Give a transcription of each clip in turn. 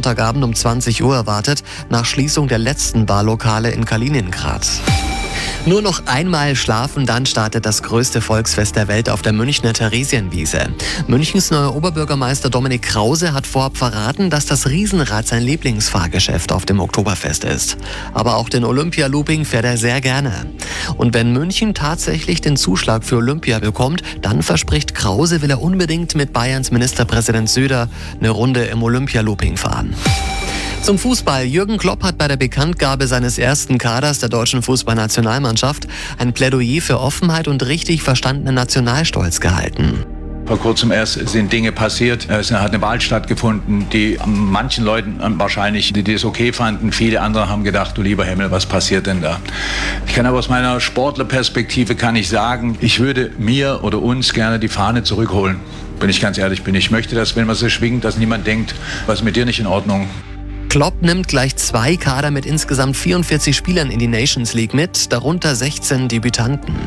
Sonntagabend um 20 Uhr erwartet, nach Schließung der letzten Wahllokale in Kaliningrad. Nur noch einmal schlafen, dann startet das größte Volksfest der Welt auf der Münchner Theresienwiese. Münchens neuer Oberbürgermeister Dominik Krause hat vorab verraten, dass das Riesenrad sein Lieblingsfahrgeschäft auf dem Oktoberfest ist. Aber auch den Olympia-Looping fährt er sehr gerne. Und wenn München tatsächlich den Zuschlag für Olympia bekommt, dann verspricht Krause, will er unbedingt mit Bayerns Ministerpräsident Söder eine Runde im Olympia-Looping fahren. Zum Fußball. Jürgen Klopp hat bei der Bekanntgabe seines ersten Kaders der deutschen Fußballnationalmannschaft ein Plädoyer für Offenheit und richtig verstandenen Nationalstolz gehalten. Vor kurzem erst sind Dinge passiert. Es hat eine Wahl stattgefunden, die manchen Leuten wahrscheinlich, die das okay fanden. Viele andere haben gedacht, du lieber Himmel, was passiert denn da? Ich kann aber aus meiner Sportlerperspektive kann ich sagen, ich würde mir oder uns gerne die Fahne zurückholen. Wenn ich ganz ehrlich bin. Ich möchte, dass, wenn man so schwingt, dass niemand denkt, was ist mit dir nicht in Ordnung? Klopp nimmt gleich 2 Kader mit insgesamt 44 Spielern in die Nations League mit, darunter 16 Debütanten.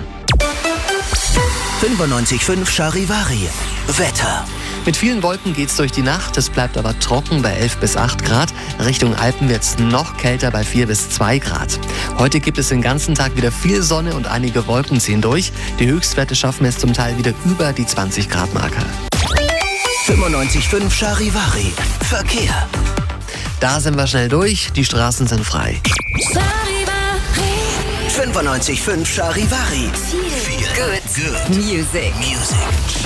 95.5 Charivari. Wetter. Mit vielen Wolken geht's durch die Nacht, es bleibt aber trocken bei 11 bis 8 Grad. Richtung Alpen wird's noch kälter bei 4 bis 2 Grad. Heute gibt es den ganzen Tag wieder viel Sonne und einige Wolken ziehen durch. Die Höchstwerte schaffen es zum Teil wieder über die 20 Grad Marke. 95.5 Charivari. Verkehr. Da sind wir schnell durch, die Straßen sind frei. 95.5 Charivari. Good music.